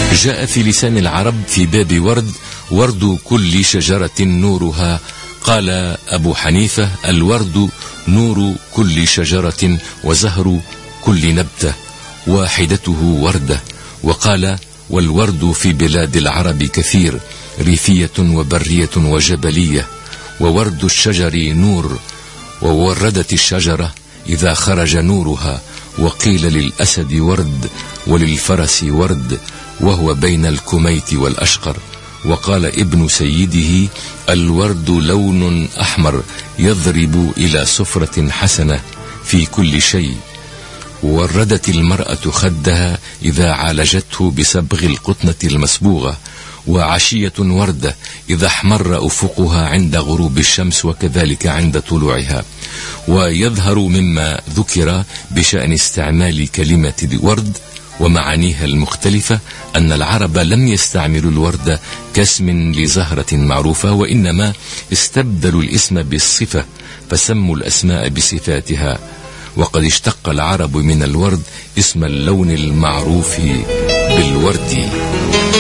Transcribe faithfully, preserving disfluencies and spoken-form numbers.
جاء في لسان العرب في باب ورد: ورد كل شجرة نورها. قال أبو حنيفة: الورد نور كل شجرة وزهر كل نبتة، واحدته وردة. وقال: والورد في بلاد العرب كثير، ريفية وبرية وجبلية، وورد الشجر نور، ووردت الشجرة إذا خرج نورها. وقيل للأسد ورد، وللفرس ورد، وهو بين الكميت والأشقر. وقال ابن سيده: الورد لون أحمر يضرب إلى سفرة حسنة في كل شيء. وردت المرأة خدها إذا عالجته بصبغ القطنة المصبوغة. وعشية وردة إذا احمر أفقها عند غروب الشمس، وكذلك عند طلوعها. ويظهر مما ذكر بشأن استعمال كلمة ورد ومعانيها المختلفة أن العرب لم يستعملوا الورد كاسم لزهرة معروفة، وإنما استبدلوا الاسم بالصفة، فسموا الأسماء بصفاتها. وقد اشتق العرب من الورد اسم اللون المعروف بالورد.